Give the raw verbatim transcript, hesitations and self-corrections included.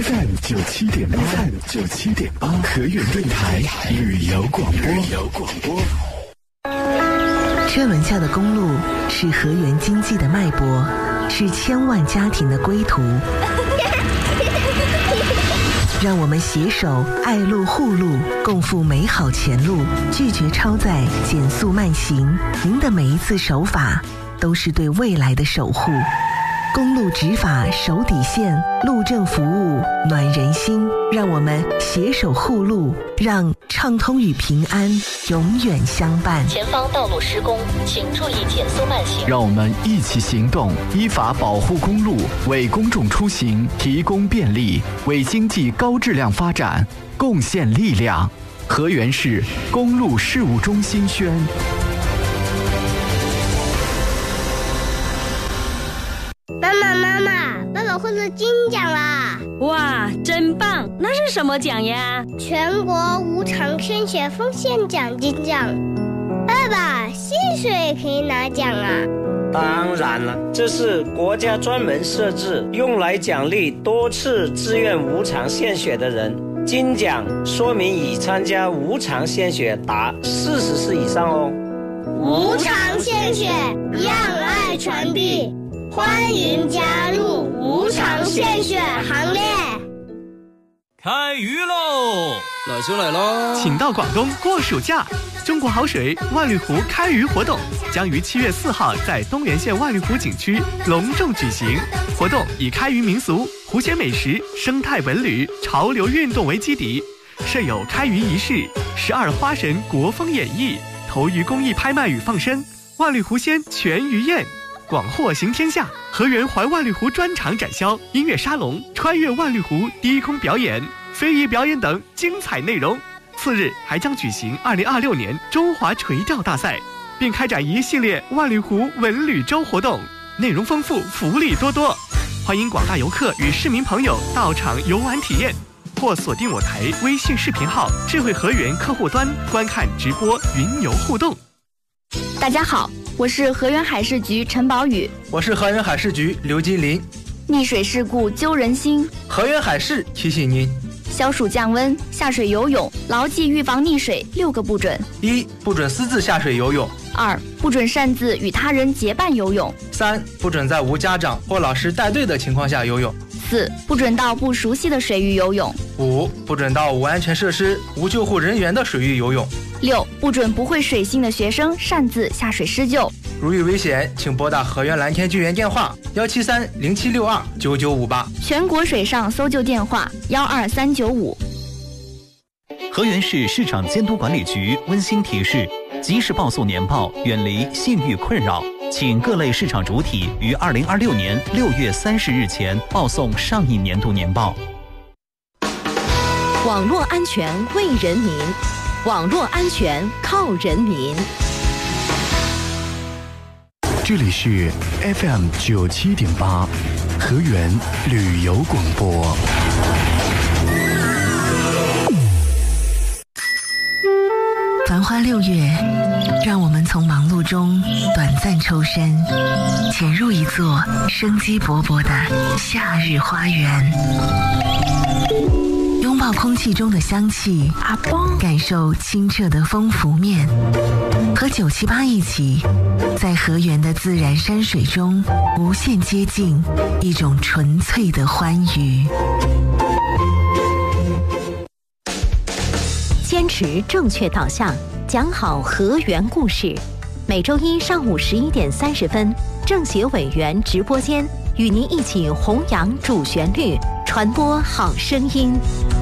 F M 九七点八 ，F M 九七点八，河源电台旅游广播。旅游广播。 车轮下的公路是河源经济的脉搏，是千万家庭的归途。让我们携手爱路护路，共赴美好前路，拒绝超载，减速慢行。您的每一次守法，都是对未来的守护。公路执法守底线，路政服务暖人心。让我们携手护路，让畅通与平安永远相伴。 前方道路施工，请注意减速慢行。 让我们一起行动，依法保护公路，为公众出行提供便利，为经济高质量发展贡献力量。河源市公路事务中心宣。 妈妈妈妈，爸爸获得金奖啦！ 哇，真棒！那是什么奖呀？ 全国无偿献血奉献奖金奖。爸爸，献血也可以拿奖啊？ 当然了，这是国家专门设置用来奖励多次自愿无偿献血的人。金奖说明已参加无偿献血达四十次以上哦。 无偿献血，让爱传递。欢迎加入无偿献血行列！ 开鱼喽！ 老兄来喽！ 请到广东过暑假，中国好水万绿湖开鱼活动将于七月四号在东源县万绿湖景区隆重举行。活动以开渔民俗、湖鲜美食、生态文旅、潮流运动为基底，设有开渔仪式、十二花神国风演绎、投鱼公益拍卖与放生、万绿湖鲜全鱼宴。广获行天下，河源怀万绿湖专场展销、音乐沙龙、穿越万绿湖低空表演、非遗表演等精彩内容。次日还将举行二零二六年中华垂钓大赛，并开展一系列万绿湖文旅周活动，内容丰富，福利多多。欢迎广大游客与市民朋友到场游玩体验，或锁定我台微信视频号智慧河源客户端观看直播云游互动。 大家好，我是河源海事局陈宝宇。 我是河源海事局刘金林。 溺水事故揪人心， 河源海事提醒您： 消暑降温，下水游泳牢记预防溺水六个不准： 一、不准私自下水游泳； 二、不准擅自与他人结伴游泳； 三、不准在无家长或老师带队的情况下游泳； 四、不准到不熟悉的水域游泳； 五、不准到无安全设施、无救护人员的水域游泳； 六、不准不会水性的学生擅自下水施救。 如遇危险，请拨打河源蓝天救援电话幺七三零七六二九九五八， 全国水上搜救电话幺二三九五。 河源市市场监督管理局温馨提示：及时报送年报，远离信誉困扰。请各类市场主体于二零二六年六月三十日前报送上一年度年报。 网络安全为人民，网络安全靠人民。 这里是 F M 九七点八，河源旅游广播。 繁花六月，让我们从忙碌中短暂抽身，潜入一座生机勃勃的夏日花园，拥抱空气中的香气，感受清澈的风拂面，和九七八一起，在河源的自然山水中无限接近一种纯粹的欢愉。 坚持正确导向，讲好河源故事。每周一上午十一点三十分，政协委员直播间与您一起弘扬主旋律，传播好声音。